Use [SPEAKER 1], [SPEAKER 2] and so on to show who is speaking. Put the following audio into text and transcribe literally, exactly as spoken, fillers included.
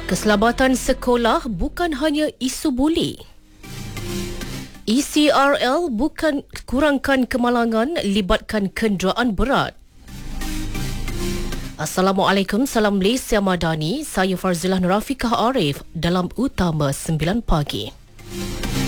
[SPEAKER 1] Keselamatan sekolah bukan hanya isu buli. E C R L bukan kurangkan kemalangan, libatkan kenderaan berat. Assalamualaikum, salam Malaysia Madani. Saya Farzilah Nurafikah Arif dalam Utama sembilan pagi.